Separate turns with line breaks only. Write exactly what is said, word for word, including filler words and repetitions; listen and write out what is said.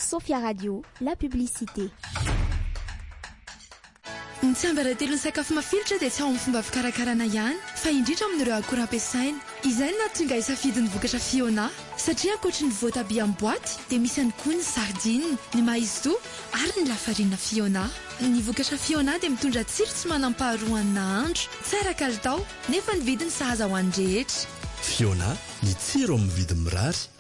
Sofia Radio, la publicité.
Ny tsiambaratelon'ny sakafo mafilotra dia tsy ao amin'ny fomba fikarakarana ihany fa indrindra amin'ireo akora ampiasaina. Izay no nahatonga hisafidin'ny vokatra Fiona satria ankoatry ny voatabia amin'ny boaty dia misy ihany koa ny sardine, ny maïzou ary ny lafarina Fiona. Ny vokatra Fiona dia mitondra tsiro tsy manam-paharoa amin'ny nahandro, tsara kalitao nefa ny vidiny sahaza ho an'ny rehetra.
Fiona, ny tsiro amin'ny vidiny mirary.